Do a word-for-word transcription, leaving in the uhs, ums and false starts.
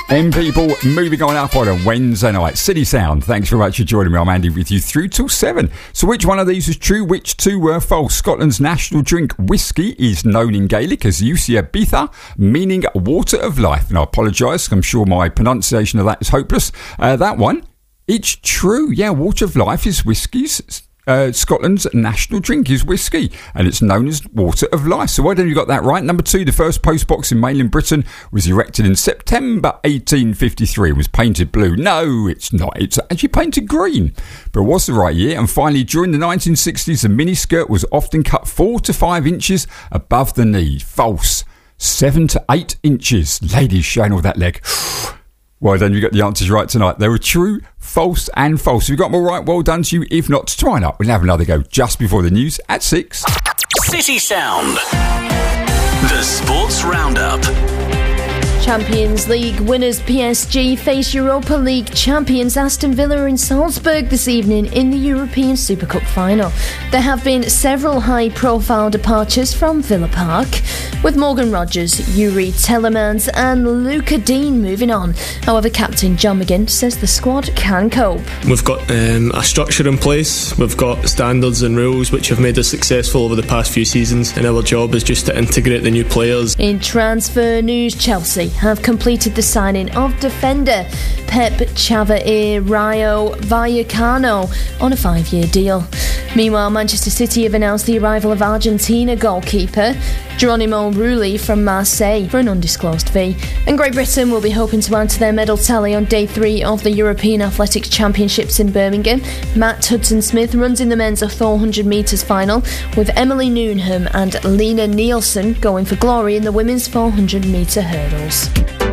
M people, moving on up on a Wednesday night. City Sound, thanks very much for joining me. I'm Andy with you through till seven. So which one of these was true, which two were false? Scotland's national drink, whiskey, is known in Gaelic as Usia Bitha, meaning water of life. And I apologise, I'm sure my pronunciation of that is hopeless. Uh, that one, it's true. Yeah, water of life is whiskey's. Uh, Scotland's national drink is whiskey, and it's known as water of life. So why don't you got that right? Number two, the first postbox in mainland Britain was erected in September eighteen fifty-three and was painted blue. No, it's not. It's actually painted green, but it was the right year. And finally, during the nineteen sixties, the miniskirt was often cut four to five inches above the knee. False. Seven to eight inches. Ladies showing all that leg. Well done, you got the answers right tonight. They were true, false and false. If you got them all right, well done to you. If not, try not. We'll have another go just before the news at six. City Sound. The Sports Roundup. Champions League winners P S G face Europa League champions Aston Villa in Salzburg this evening in the European Super Cup final. There have been several high-profile departures from Villa Park, with Morgan Rogers, Yuri Telemans and Luca Dean moving on. However, captain John McGinn says the squad can cope. We've got um, a structure in place, we've got standards and rules which have made us successful over the past few seasons, and our job is just to integrate the new players. In transfer news, Chelsea have completed the signing of defender Pep Chavair-Rayo Vallecano on a five-year deal. Meanwhile, Manchester City have announced the arrival of Argentina goalkeeper Geronimo Rulli from Marseille for an undisclosed fee. And Great Britain will be hoping to add to their medal tally on day three of the European Athletics Championships in Birmingham. Matt Hudson-Smith runs in the men's four hundred metres final, with Emily Newnham and Lena Nielsen going for glory in the women's four hundred metre hurdles.